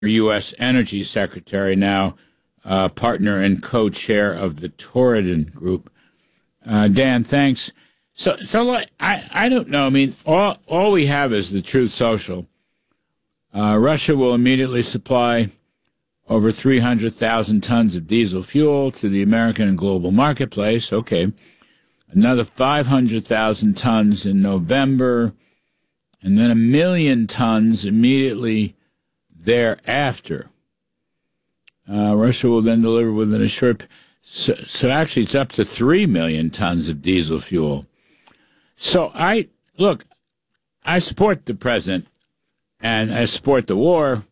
U.S. Energy Secretary, now partner and co-chair of the Torridon Group. Dan, thanks. So I don't know. I mean, all we have is the Truth Social. Russia will immediately supply over 300,000 tons of diesel fuel to the American and global marketplace. Okay. Another 500,000 tons in November, and then 1 million tons immediately thereafter. Russia will then deliver within a short... So actually, it's up to 3 million tons of diesel fuel. So I support the president, and I support the war,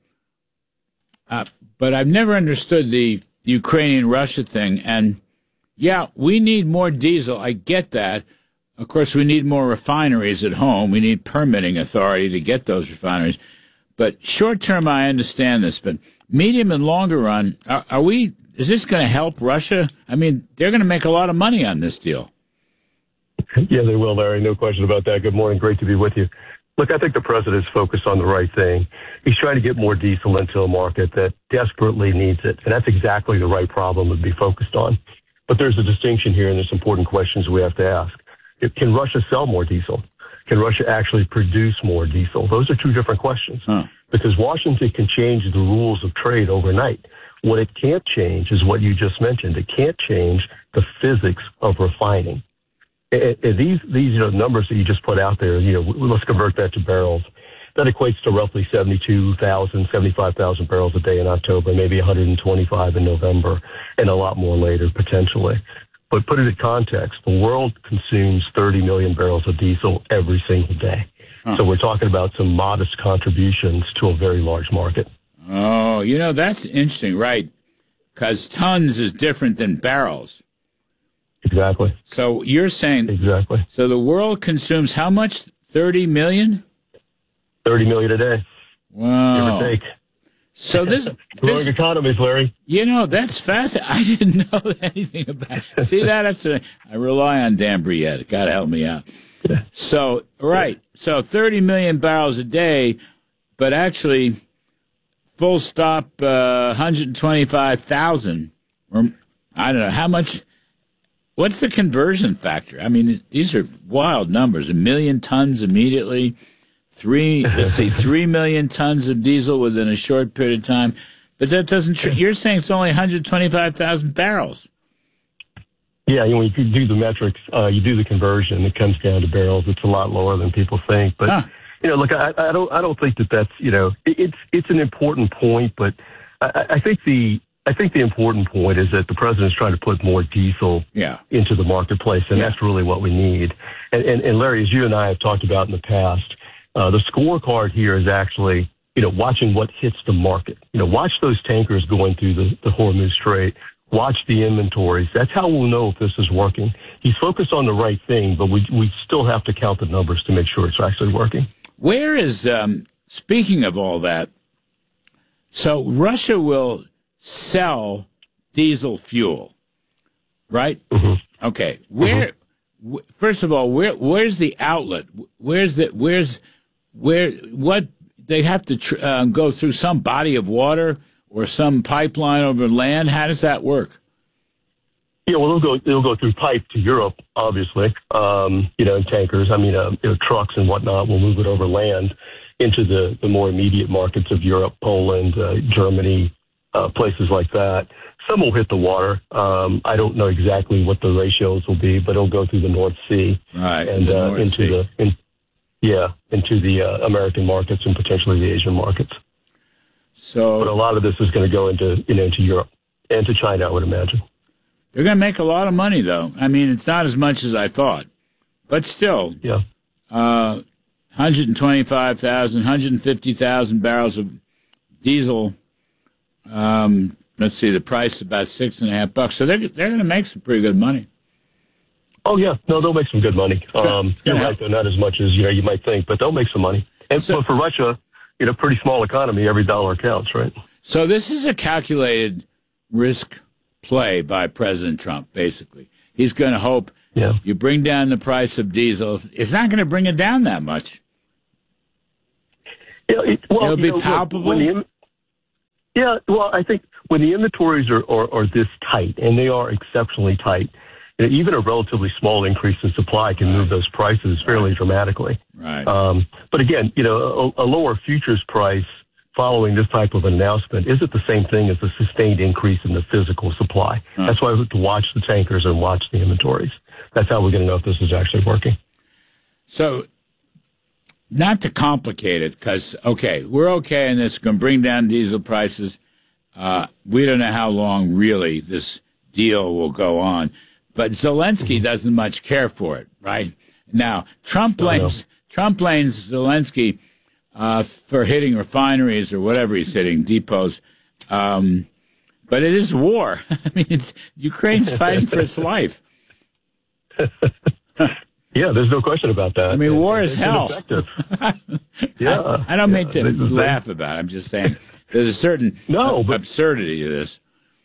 but I've never understood the Ukrainian-Russia thing. And, yeah, we need more diesel. I get that. Of course, we need more refineries at home. We need permitting authority to get those refineries. But short term, I understand this. But medium and longer run, is this going to help Russia? I mean, they're going to make a lot of money on this deal. Yeah, they will, Larry. No question about that. Good morning. Great to be with you. Look, I think the president's focused on the right thing. He's trying to get more diesel into a market that desperately needs it. And that's exactly the right problem to be focused on. But there's a distinction here, and there's important questions we have to ask. Can Russia sell more diesel? Can Russia actually produce more diesel? Those are two different questions. Because Washington can change the rules of trade overnight. What it can't change is what you just mentioned. It can't change the physics of refining. These numbers that you just put out there, let's convert that to barrels. That equates to roughly 72,000, 75,000 barrels a day in October, maybe 125 in November, and a lot more later potentially. But put it in context, the world consumes 30 million barrels of diesel every single day. So we're talking about some modest contributions to a very large market. Oh, that's interesting, right? Because tons is different than barrels. Exactly. So you're saying... Exactly. So the world consumes how much? 30 million? 30 million a day. Wow. Give or take. So this... Growing economies, Larry. That's fascinating. I didn't know anything about it. See, I rely on Dan Briette. Got to help me out. Yeah. So, right. So 30 million barrels a day, but actually, full stop, 125,000. Or, I don't know, how much... What's the conversion factor? I mean, these are wild numbers. 1 million tons immediately. 3 million tons of diesel within a short period of time. But that doesn't... You're saying it's only 125,000 barrels. Yeah, when you do the metrics, you do the conversion, it comes down to barrels. It's a lot lower than people think. But, look, I don't think that's, it's an important point, but I think the important point is that the president's trying to put more diesel into the marketplace, and that's really what we need. And Larry, as you and I have talked about in the past, the scorecard here is actually, watching what hits the market. Watch those tankers going through the Hormuz Strait. Watch the inventories. That's how we'll know if this is working. He's focused on the right thing, but we still have to count the numbers to make sure it's actually working. Where is, speaking of all that, so Russia will sell diesel fuel, right? Mm-hmm. Okay. First of all, where's the outlet? What they have to go through some body of water or some pipeline over land? How does that work? Yeah, well, it'll go through pipe to Europe, obviously, in tankers. I mean, trucks and whatnot will move it over land into the more immediate markets of Europe, Poland, Germany, places like that. Some will hit the water. I don't know exactly what the ratios will be, but it'll go through the North Sea. Right, and into the American markets and potentially the Asian markets. But a lot of this is going to go into Europe and to China, I would imagine. They're going to make a lot of money, though. I mean, it's not as much as I thought, but still, 125,000, 150,000 barrels of diesel. Let's see, the price is about $6.50. So they're going to make some pretty good money. Oh yeah, no, they'll make some good money. You're right, though, not as much as you might think, but they'll make some money. And so for Russia, pretty small economy, every dollar counts, right? So this is a calculated risk play by President Trump, basically. He's going to hope you bring down the price of diesel. It's not going to bring it down that much. It'll be palpable. Yeah, well, I think when the inventories are this tight, and they are exceptionally tight, even a relatively small increase in supply can move those prices fairly dramatically. Right. But again, a lower futures price following this type of an announcement isn't the same thing as a sustained increase in the physical supply. That's why we have to watch the tankers and watch the inventories. That's how we're going to know if this is actually working. So, not to complicate it, because, we're okay, and this is going to bring down diesel prices. We don't know how long, really, this deal will go on. But Zelensky doesn't much care for it, right? Now, Trump blames Zelensky for hitting refineries or whatever he's hitting, depots. But it is war. I mean, Ukraine's fighting for its life. Yeah, there's no question about that. I mean, war is hell. Yeah, I don't mean to laugh about it. I'm just saying there's a certain absurdity to this.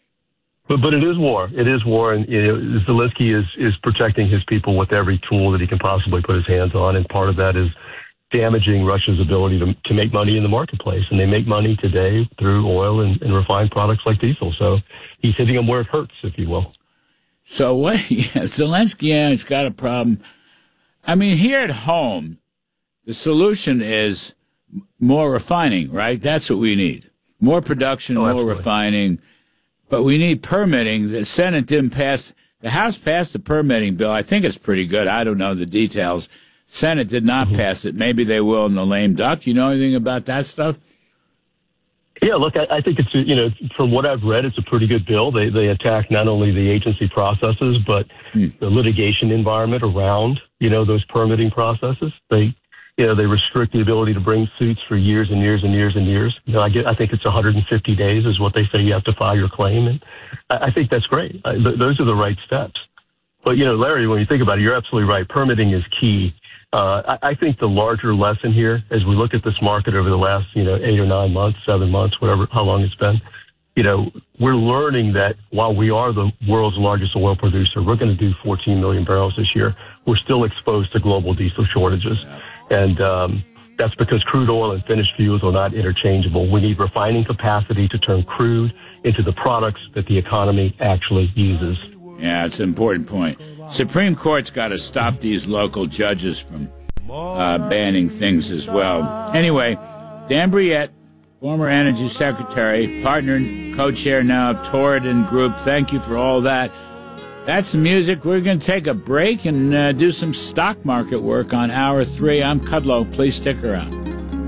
But it is war. It is war, and Zelensky is protecting his people with every tool that he can possibly put his hands on, and part of that is damaging Russia's ability to make money in the marketplace. And they make money today through oil and refined products like diesel. So he's hitting them where it hurts, if you will. So what? Yeah, Zelensky, he's got a problem. I mean, here at home, the solution is more refining, right? That's what we need. More production, more refining. But we need permitting. The Senate didn't pass. The House passed the permitting bill. I think it's pretty good. I don't know the details. Senate did not pass it. Maybe they will in the lame duck. You know anything about that stuff? Yeah, look, I think it's, from what I've read, it's a pretty good bill. They attack not only the agency processes, but the litigation environment around, those permitting processes. They restrict the ability to bring suits for years and years and years and years. I think it's 150 days is what they say you have to file your claim. And I think that's great. Those are the right steps. But, Larry, when you think about it, you're absolutely right. Permitting is key. I think the larger lesson here, as we look at this market over the last, 8 or 9 months, 7 months, whatever, how long it's been, we're learning that while we are the world's largest oil producer, we're going to do 14 million barrels this year. We're still exposed to global diesel shortages. And that's because crude oil and finished fuels are not interchangeable. We need refining capacity to turn crude into the products that the economy actually uses. Yeah, it's an important point. Supreme Court's got to stop these local judges from banning things as well. Anyway, Dan Brouillette, former Energy Secretary, partner and co-chair now of Torridon Group, thank you for all that. That's the music. We're going to take a break and do some stock market work on Hour 3. I'm Kudlow. Please stick around.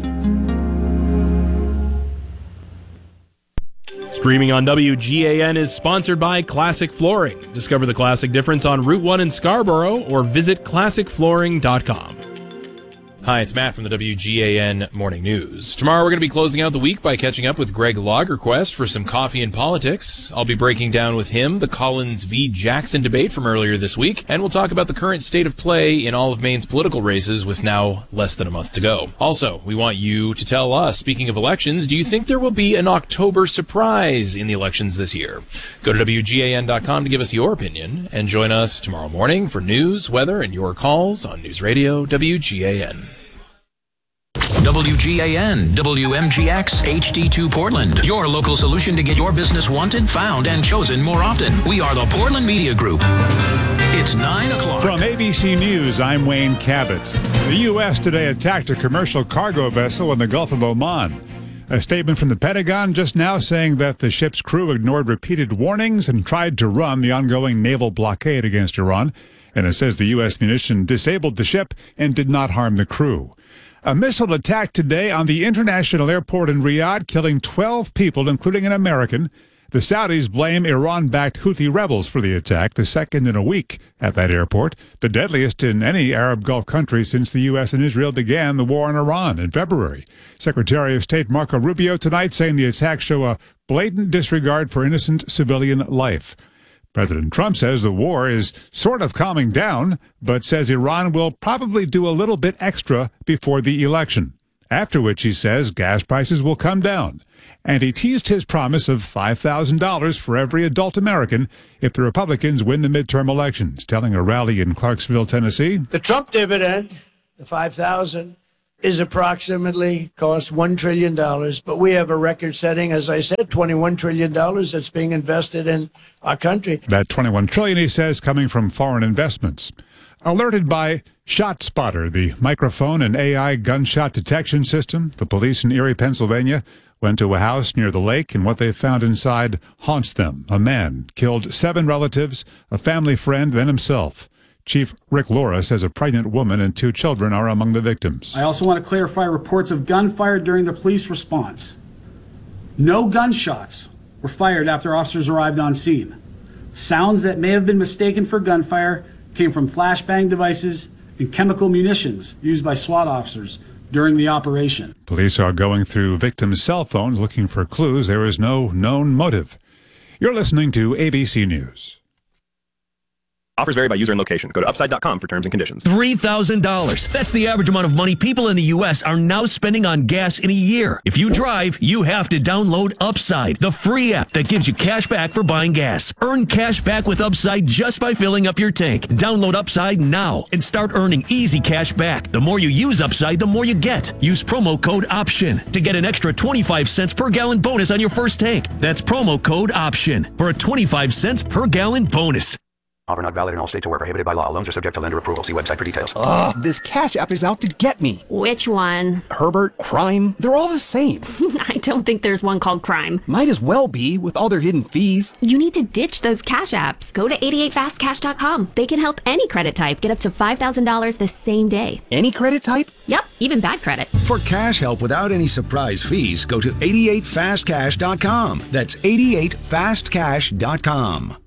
Streaming on WGAN is sponsored by Classic Flooring. Discover the classic difference on Route 1 in Scarborough or visit classicflooring.com. Hi, it's Matt from the WGAN Morning News. Tomorrow we're going to be closing out the week by catching up with Greg Lagerquist for some coffee and politics. I'll be breaking down with him the Collins v. Jackson debate from earlier this week, and we'll talk about the current state of play in all of Maine's political races with now less than a month to go. Also, we want you to tell us, speaking of elections, do you think there will be an October surprise in the elections this year? Go to WGAN.com to give us your opinion, and join us tomorrow morning for news, weather, and your calls on News Radio WGAN. WGAN, WMGX, HD2 Portland. Your local solution to get your business wanted, found, and chosen more often. We are the Portland Media Group. It's 9 o'clock. From ABC News, I'm Wayne Cabot. The U.S. today attacked a commercial cargo vessel in the Gulf of Oman. A statement from the Pentagon just now saying that the ship's crew ignored repeated warnings and tried to run the ongoing naval blockade against Iran. And it says the U.S. munition disabled the ship and did not harm the crew. A missile attack today on the international airport in Riyadh, killing 12 people, including an American. The Saudis blame Iran-backed Houthi rebels for the attack, the second in a week at that airport, the deadliest in any Arab Gulf country since the U.S. and Israel began the war in Iran in February. Secretary of State Marco Rubio tonight saying the attacks show a blatant disregard for innocent civilian life. President Trump says the war is sort of calming down, but says Iran will probably do a little bit extra before the election, after which he says gas prices will come down. And he teased his promise of $5,000 for every adult American if the Republicans win the midterm elections, telling a rally in Clarksville, Tennessee. The Trump dividend, the $5,000, is approximately cost $1 trillion, but we have a record-setting, as I said, $21 trillion that's being invested in our country. That $21 trillion, he says, coming from foreign investments. Alerted by ShotSpotter, the microphone and AI gunshot detection system, the police in Erie, Pennsylvania, went to a house near the lake, and what they found inside haunts them. A man killed 7 relatives, a family friend, then himself. Chief Rick Laura says a pregnant woman and 2 children are among the victims. I also want to clarify reports of gunfire during the police response. No gunshots were fired after officers arrived on scene. Sounds that may have been mistaken for gunfire came from flashbang devices and chemical munitions used by SWAT officers during the operation. Police are going through victims' cell phones looking for clues. There is no known motive. You're listening to ABC News. Offers vary by user and location. Go to upside.com for terms and conditions. $3,000. That's the average amount of money people in the U.S. are now spending on gas in a year. If you drive, you have to download Upside, the free app that gives you cash back for buying gas. Earn cash back with Upside just by filling up your tank. Download Upside now and start earning easy cash back. The more you use Upside, the more you get. Use promo code OPTION to get an extra 25 cents per gallon bonus on your first tank. That's promo code OPTION for a 25 cents per gallon bonus. Offer not valid in all states or where prohibited by law. Loans are subject to lender approval. See website for details. Ugh, this Cash App is out to get me. Which one? Herbert, Crime, they're all the same. I don't think there's one called Crime. Might as well be, with all their hidden fees. You need to ditch those Cash Apps. Go to 88fastcash.com. They can help any credit type get up to $5,000 the same day. Any credit type? Yep, even bad credit. For cash help without any surprise fees, go to 88fastcash.com. That's 88fastcash.com.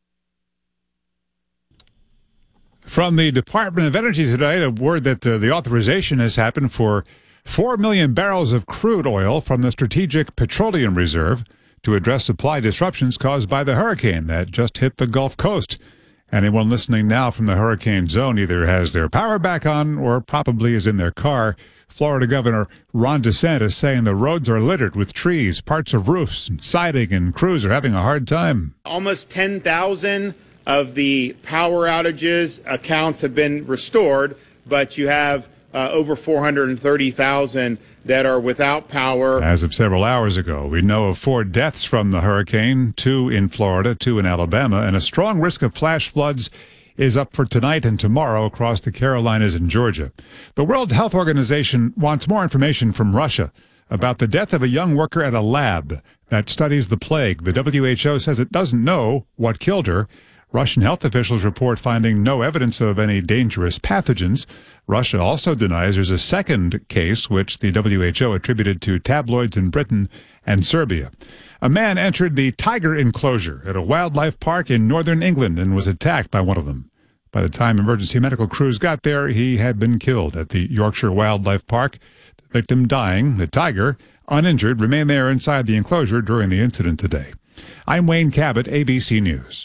From the Department of Energy today, a word that the authorization has happened for 4 million barrels of crude oil from the Strategic Petroleum Reserve to address supply disruptions caused by the hurricane that just hit the Gulf Coast. Anyone listening now from the hurricane zone either has their power back on or probably is in their car. Florida Governor Ron DeSantis saying the roads are littered with trees, parts of roofs, and siding, and crews are having a hard time. Almost 10,000 of the power outages accounts have been restored, but you have over 430,000 that are without power. As of several hours ago, we know of 4 deaths from the hurricane, 2 in Florida, 2 in Alabama, and a strong risk of flash floods is up for tonight and tomorrow across the Carolinas and Georgia. The World Health Organization wants more information from Russia about the death of a young worker at a lab that studies the plague. The WHO says it doesn't know what killed her. Russian health officials report finding no evidence of any dangerous pathogens. Russia also denies there's a second case, which the WHO attributed to tabloids in Britain and Serbia. A man entered the tiger enclosure at a wildlife park in northern England and was attacked by one of them. By the time emergency medical crews got there, he had been killed at the Yorkshire Wildlife Park. The victim dying, the tiger, uninjured, remained there inside the enclosure during the incident today. I'm Wayne Cabot, ABC News.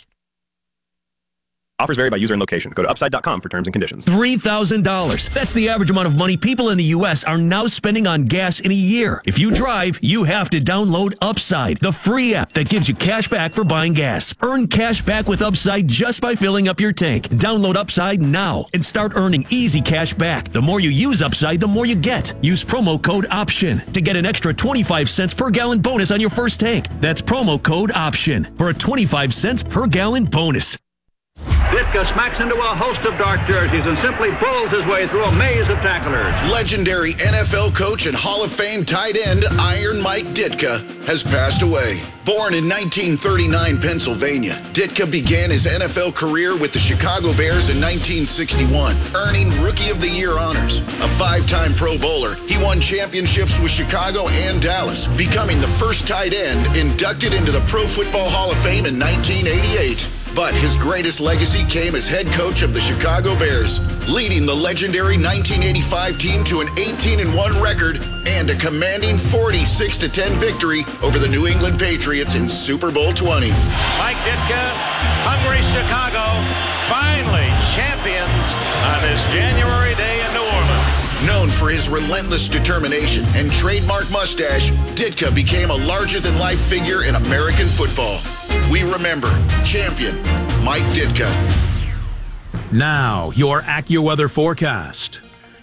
Offers vary by user and location. Go to upside.com for terms and conditions. $3,000. That's the average amount of money people in the U.S. are now spending on gas in a year. If you drive, you have to download Upside, the free app that gives you cash back for buying gas. Earn cash back with Upside just by filling up your tank. Download Upside now and start earning easy cash back. The more you use Upside, the more you get. Use promo code OPTION to get an extra 25 cents per gallon bonus on your first tank. That's promo code OPTION for a 25 cents per gallon bonus. Ditka smacks into a host of dark jerseys and simply pulls his way through a maze of tacklers. Legendary NFL coach and Hall of Fame tight end Iron Mike Ditka has passed away. Born in 1939 Pennsylvania, Ditka began his NFL career with the Chicago Bears in 1961, earning Rookie of the Year honors. A 5-time Pro Bowler, he won championships with Chicago and Dallas, becoming the first tight end inducted into the Pro Football Hall of Fame in 1988. But his greatest legacy came as head coach of the Chicago Bears, leading the legendary 1985 team to an 18-1 record and a commanding 46-10 victory over the New England Patriots in Super Bowl 20. Mike Ditka, hungry Chicago, finally champions on this January day in New Orleans. Known for his relentless determination and trademark mustache, Ditka became a larger-than-life figure in American football. We remember champion Mike Ditka. Now, your AccuWeather forecast.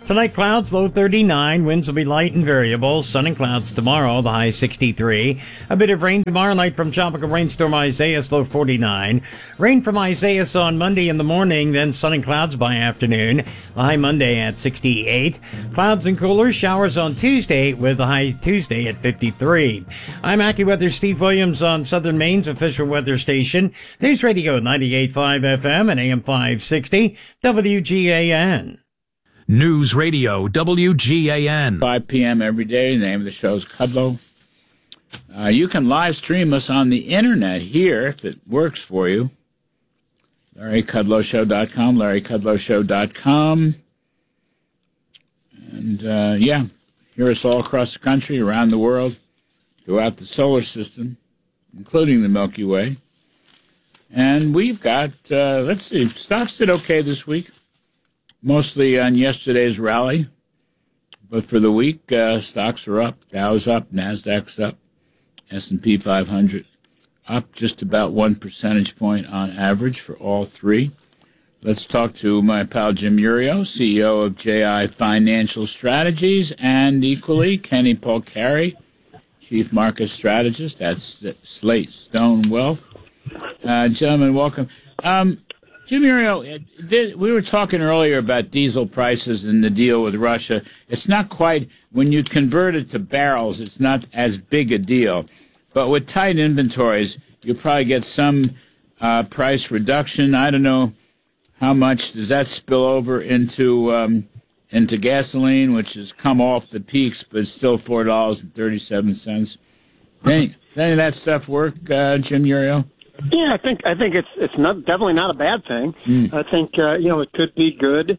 Tonight, clouds, low 39. Winds will be light and variable. Sun and clouds tomorrow, the high 63. A bit of rain tomorrow night from tropical rainstorm Isaias, low 49. Rain from Isaias on Monday in the morning, then sun and clouds by afternoon. The high Monday at 68. Clouds and cooler showers on Tuesday with the high Tuesday at 53. I'm AccuWeather Steve Williams on Southern Maine's official weather station. News Radio 98.5 FM and AM 560 WGAN. News Radio WGAN. 5 p.m. every day. The name of the show is Kudlow. You can live stream us on the internet here if it works for you. LarryKudlowShow.com, LarryKudlowShow.com. And, hear us all across the country, around the world, throughout the solar system, including the Milky Way. And we've got, let's see, stocks did okay this week. Mostly on yesterday's rally. But for the week, stocks are up. Dow's up. NASDAQ's up. S&P 500 up just about 1 percentage point on average for all three. Let's talk to my pal Jim Iuorio, CEO of JI Financial Strategies, and equally Kenny Polcari, Chief Market Strategist at Slate Stone Wealth. Gentlemen, welcome. Jim Iuorio, we were talking earlier about diesel prices and the deal with Russia. It's not quite, when you convert it to barrels, it's not as big a deal. But with tight inventories, you'll probably get some price reduction. I don't know how much. Does that spill over into gasoline, which has come off the peaks, but it's still $4.37? Any of that stuff work, Jim Iuorio? Yeah, I think it's not definitely not a bad thing. I think it could be good.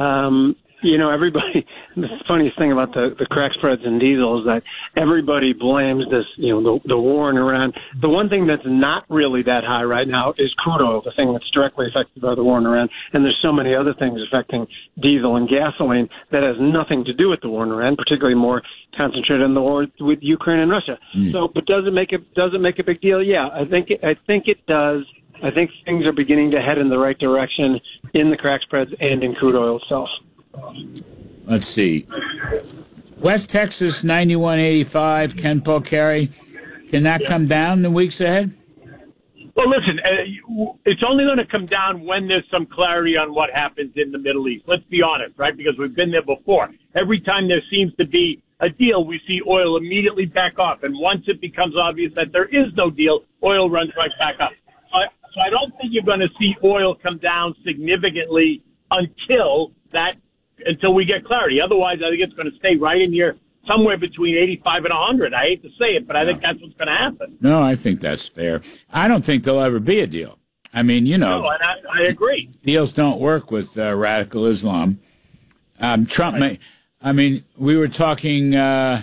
Everybody. The funniest thing about the crack spreads in diesel is that everybody blames this. The war in Iran. The one thing that's not really that high right now is crude oil, the thing that's directly affected by the war in Iran. And there's so many other things affecting diesel and gasoline that has nothing to do with the war in Iran, particularly more concentrated in the war with Ukraine and Russia. So, but does it make a big deal? Yeah, I think it does. I think things are beginning to head in the right direction in the crack spreads and in crude oil itself. Let's see. West Texas 91.85. Ken Polcari. Can that come down in the weeks ahead? Well, listen, it's only going to come down when there's some clarity on what happens in the Middle East. Let's be honest, right? Because we've been there before. Every time there seems to be a deal, we see oil immediately back off. And once it becomes obvious that there is no deal, oil runs right back up. So I don't think you're going to see oil come down significantly until we get clarity. Otherwise, I think it's going to stay right in here somewhere between 85 and 100. I hate to say it, but I think that's what's going to happen. No, I think that's fair. I don't think there'll ever be a deal. I mean, No, and I agree. Deals don't work with radical Islam. Trump may. I mean, we were talking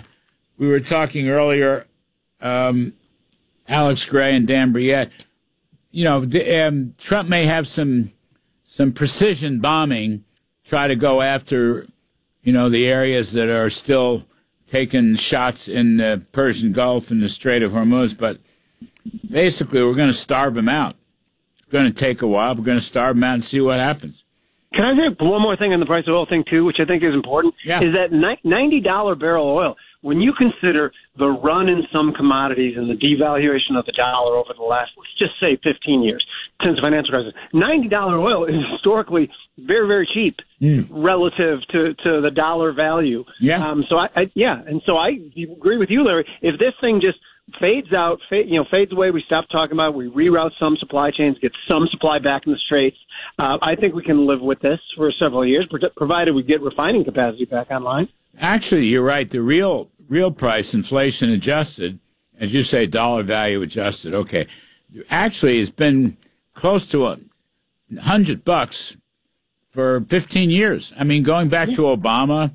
earlier. Alex Gray and Dan Briette. Trump may have some precision bombing. Try to go after, the areas that are still taking shots in the Persian Gulf and the Strait of Hormuz. But basically, we're going to starve them out. It's going to take a while. We're going to starve them out and see what happens. Can I say one more thing on the price of oil thing, too, which I think is important? Yeah. Is that $90 barrel oil, when you consider the run in some commodities and the devaluation of the dollar over the last, let's just say 15 years, since the financial crisis, $90 oil is historically very, very cheap relative to the dollar value. Yeah. So I agree with you, Larry. If this thing just fades out, fades away, we stop talking about it, we reroute some supply chains, get some supply back in the Straits, I think we can live with this for several years, provided we get refining capacity back online. Actually, you're right. The real price, inflation adjusted, as you say, dollar value adjusted. Okay, actually, it's been close to $100 for 15 years. I mean, going back to Obama,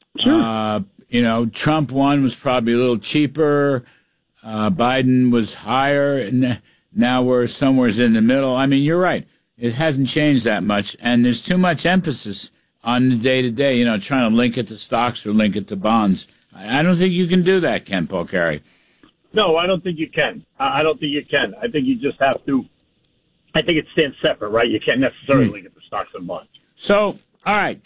Trump one was probably a little cheaper. Biden was higher, and now we're somewhere in the middle. I mean, you're right. It hasn't changed that much, and there's too much emphasis on the day-to-day, trying to link it to stocks or link it to bonds. I don't think you can do that, Ken Polcari. No, I don't think you can. I don't think you can. I think you just have to. I think it stands separate, right? You can't necessarily link it to stocks and bonds. So, all right, Kenny,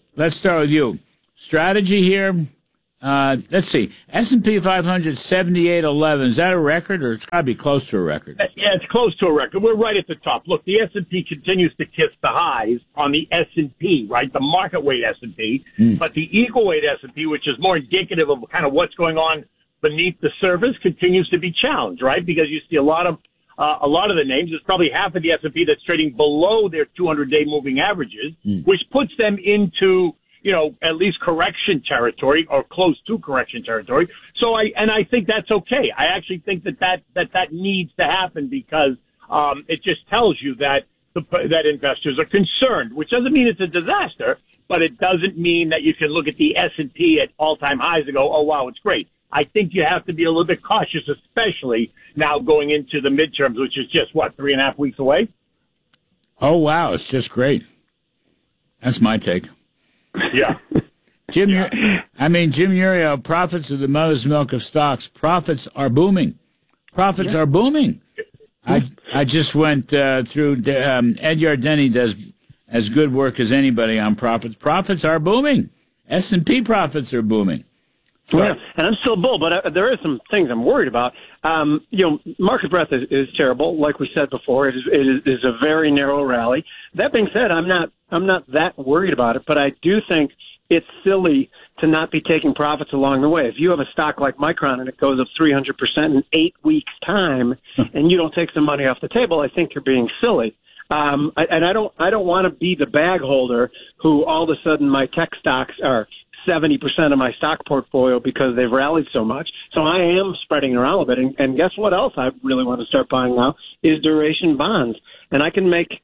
let's start with you. Strategy here. Let's see. S&P 500, 78.11. Is that a record, or it's got to be close to a record? Yeah, it's close to a record. We're right at the top. Look, the S&P continues to kiss the highs on the S&P, right? The market weight S&P. But the equal weight S&P, which is more indicative of kind of what's going on beneath the surface, continues to be challenged, right? Because you see a lot of the names. There's probably half of the S&P that's trading below their 200-day moving averages, which puts them into, at least correction territory or close to correction territory. So I think that's okay. I actually think that needs to happen because it just tells you that that investors are concerned, which doesn't mean it's a disaster, but it doesn't mean that you can look at the S&P at all-time highs and go, oh, wow, it's great. I think you have to be a little bit cautious, especially now going into the midterms, which is just, 3.5 weeks away? Oh, wow, it's just great. That's my take. Yeah. Jim Uriel, profits are the mother's milk of stocks. Profits are booming. Profits are booming. I just went through, Ed Yardeni does as good work as anybody on profits. Profits are booming. S&P profits are booming. Yeah, and I'm still bull, but there are some things I'm worried about. Market breadth is terrible. Like we said before, it is a very narrow rally. That being said, I'm not that worried about it, but I do think it's silly to not be taking profits along the way. If you have a stock like Micron and it goes up 300% in 8 weeks' time, and you don't take some money off the table, I think you're being silly. And I don't want to be the bag holder who all of a sudden my tech stocks are 70% of my stock portfolio because they've rallied so much. So I am spreading around a bit. And guess what else I really want to start buying now is duration bonds. And I can make,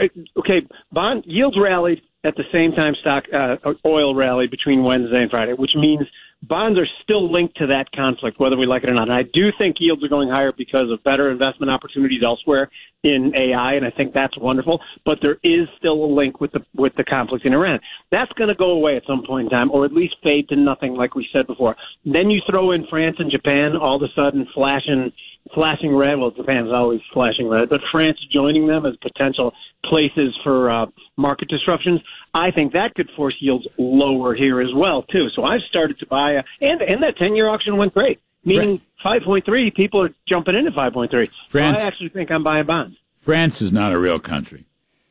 bond yields rallied at the same time oil rallied between Wednesday and Friday, which means bonds are still linked to that conflict, whether we like it or not. And I do think yields are going higher because of better investment opportunities elsewhere in AI, and I think that's wonderful. But there is still a link with the conflict in Iran. That's going to go away at some point in time, or at least fade to nothing, like we said before. Then you throw in France and Japan all of a sudden flashing red. Well, Japan's always flashing red, but France joining them as potential places for market disruptions. I think that could force yields lower here as well, too. So I've started to buy, and that 10-year auction went great, meaning 5.3, people are jumping in at 5.3. France, I actually think I'm buying bonds. France is not a real country.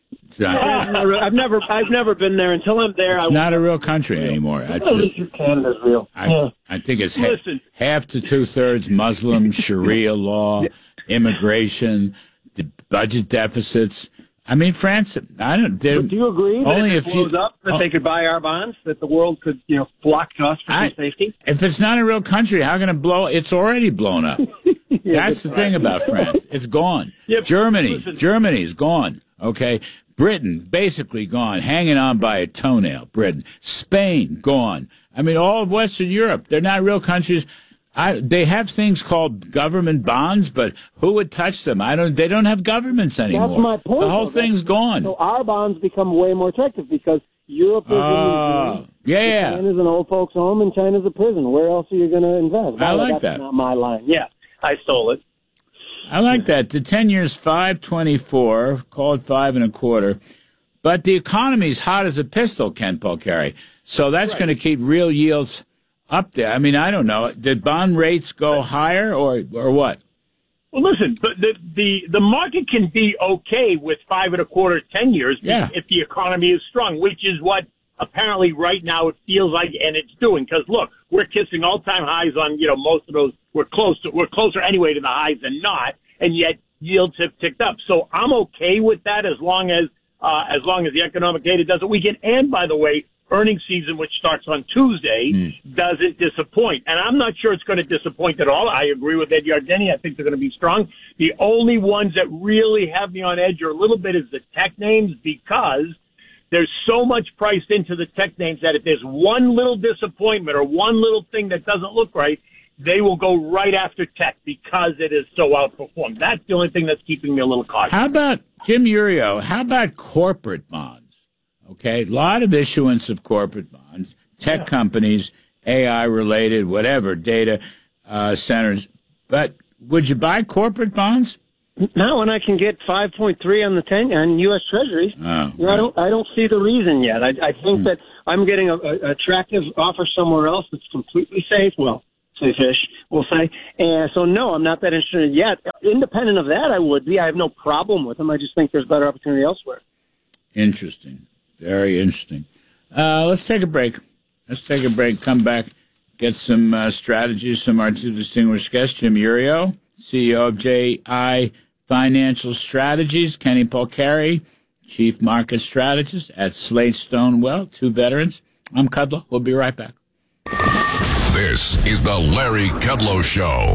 I've never been there. Until I'm there, it's not a real country anymore. Canada's real. I think it's half to 2/3 Muslim, Sharia law, immigration, the budget deficits. I mean, France. But do you agree that only if it blows up, that they could buy our bonds, that the world could, flock to us for some safety? If it's not a real country, how can it blow? It's already blown up. That's the thing about France. It's gone. Germany's gone. Okay. Britain, basically gone, hanging on by a toenail. Britain. Spain, gone. I mean, all of Western Europe, they're not real countries. They have things called government bonds, but who would touch them? They don't have governments anymore. That's my point. The whole thing's gone. So our bonds become way more attractive because Europe is Japan is an old folks' home and China's a prison. Where else are you going to invest? I like that. That's not my line. Yeah, I stole it. I like that. The 10 years, 5.24, call it 5.25. But the economy's hot as a pistol, Ken Polcari. So that's going to keep real yields up there. I mean, I don't know. Did bond rates go higher or what? Well, listen, the market can be okay with 5.25, 10 years if the economy is strong, which is what apparently right now it feels like, and it's doing. Because look, we're kissing all-time highs on most of those. We're closer anyway to the highs than not, and yet yields have ticked up. So I'm okay with that as long as the economic data doesn't weaken. And by the way, earnings season, which starts on Tuesday, doesn't disappoint. And I'm not sure it's going to disappoint at all. I agree with Ed Yardeni. I think they're going to be strong. The only ones that really have me on edge a little bit is the tech names, because there's so much priced into the tech names that if there's one little disappointment or one little thing that doesn't look right, they will go right after tech because it is so outperformed. That's the only thing that's keeping me a little cautious. How about, Jim Uriel, how about corporate bonds? Okay, a lot of issuance of corporate bonds, tech companies, AI-related, whatever, data centers. But would you buy corporate bonds? Not when I can get 5.3 on the 10 on U.S. Treasuries. Oh, I don't see the reason yet. I think that I'm getting a attractive offer somewhere else that's completely safe. Well, safe-ish, we'll say. And so, no, I'm not that interested yet. Independent of that, I would be. I have no problem with them. I just think there's better opportunity elsewhere. Interesting. Very interesting. Let's take a break. Come back, get some strategies from our two distinguished guests, Jim Iuorio, CEO of JI Financial Strategies, Kenny Polcari, Chief Market Strategist at Slate Stonewell, two veterans. I'm Kudlow. We'll be right back. This is the Larry Kudlow Show.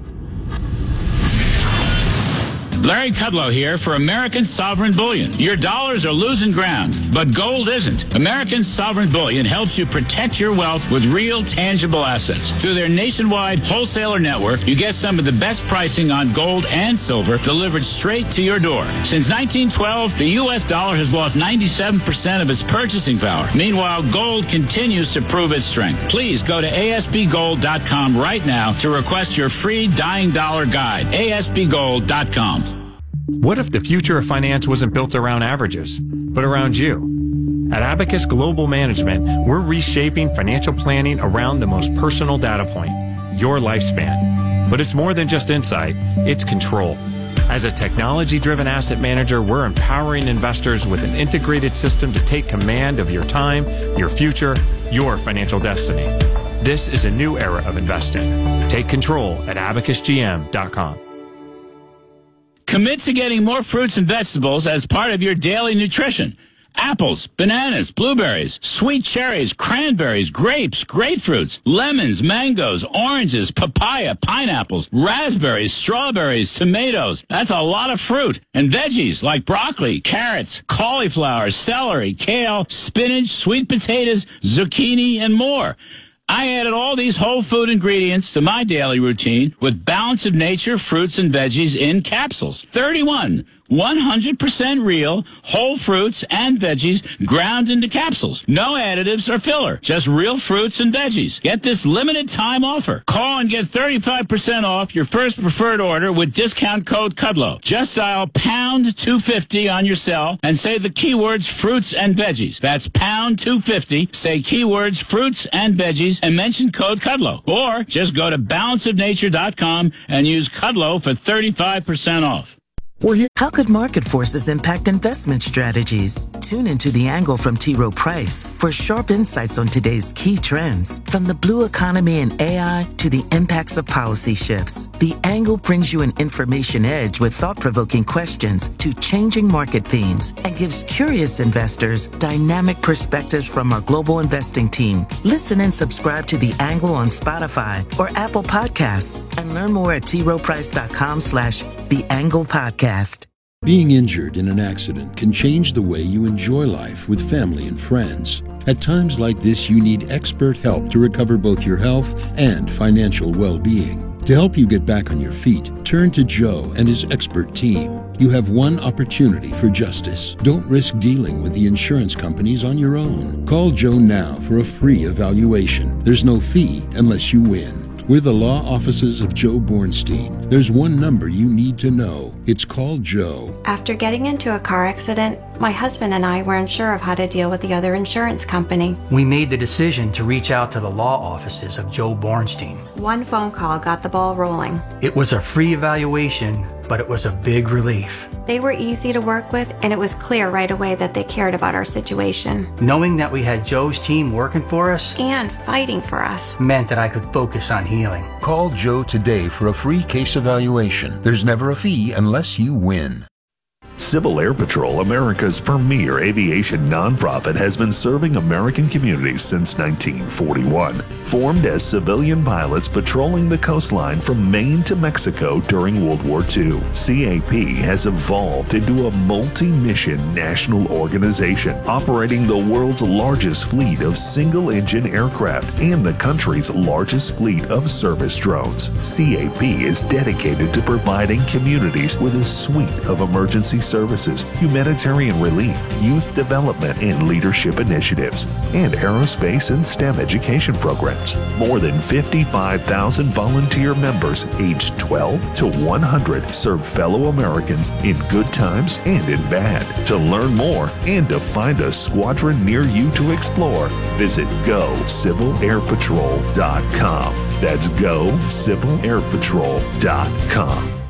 Larry Kudlow here for American Sovereign Bullion. Your dollars are losing ground, but gold isn't. American Sovereign Bullion helps you protect your wealth with real, tangible assets. Through their nationwide wholesaler network, you get some of the best pricing on gold and silver delivered straight to your door. Since 1912, the U.S. dollar has lost 97% of its purchasing power. Meanwhile, gold continues to prove its strength. Please go to ASBGold.com right now to request your free Dying Dollar Guide. ASBGold.com. What if the future of finance wasn't built around averages, but around you? At Abacus Global Management, we're reshaping financial planning around the most personal data point, your lifespan. But it's more than just insight, it's control. As a technology-driven asset manager, we're empowering investors with an integrated system to take command of your time, your future, your financial destiny. This is a new era of investing. Take control at abacusgm.com. Commit to getting more fruits and vegetables as part of your daily nutrition. Apples, bananas, blueberries, sweet cherries, cranberries, grapes, grapefruits, lemons, mangoes, oranges, papaya, pineapples, raspberries, strawberries, tomatoes. That's a lot of fruit. And veggies like broccoli, carrots, cauliflower, celery, kale, spinach, sweet potatoes, zucchini, and more. I added all these whole food ingredients to my daily routine with Balance of Nature fruits and veggies in capsules. 31 100% real, whole fruits and veggies ground into capsules. No additives or filler, just real fruits and veggies. Get this limited time offer. Call and get 35% off your first preferred order with discount code Kudlow. Just dial pound 250 on your cell and say the keywords fruits and veggies. That's pound 250, say keywords fruits and veggies, and mention code Kudlow. Or just go to balanceofnature.com and use Kudlow for 35% off. How could market forces impact investment strategies? Tune into The Angle from T. Rowe Price for sharp insights on today's key trends. From the blue economy and AI to the impacts of policy shifts, The Angle brings you an information edge with thought-provoking questions to changing market themes and gives curious investors dynamic perspectives from our global investing team. Listen and subscribe to The Angle on Spotify or Apple Podcasts and learn more at troweprice.com/The Angle Podcast. Being injured in an accident can change the way you enjoy life with family and friends. At times like this, you need expert help to recover both your health and financial well-being. To help you get back on your feet, turn to Joe and his expert team. You have one opportunity for justice. Don't risk dealing with the insurance companies on your own. Call Joe now for a free evaluation. There's no fee unless you win. We're the law offices of Joe Bornstein. There's one number you need to know. It's called Joe. After getting into a car accident, my husband and I were unsure of how to deal with the other insurance company. We made the decision to reach out to the law offices of Joe Bornstein. One phone call got the ball rolling. It was a free evaluation, but it was a big relief. They were easy to work with, and it was clear right away that they cared about our situation. Knowing that we had Joe's team working for us and fighting for us meant that I could focus on healing. Call Joe today for a free case evaluation. There's never a fee unless you win. Civil Air Patrol, America's premier aviation nonprofit, has been serving American communities since 1941. Formed as civilian pilots patrolling the coastline from Maine to Mexico during World War II, CAP has evolved into a multi-mission national organization operating the world's largest fleet of single-engine aircraft and the country's largest fleet of service drones. CAP is dedicated to providing communities with a suite of emergency services, humanitarian relief, youth development and leadership initiatives, and aerospace and STEM education programs. More than 55,000 volunteer members aged 12 to 100 serve fellow Americans in good times and in bad. To learn more and to find a squadron near you to explore, visit GoCivilAirPatrol.com. That's GoCivilAirPatrol.com.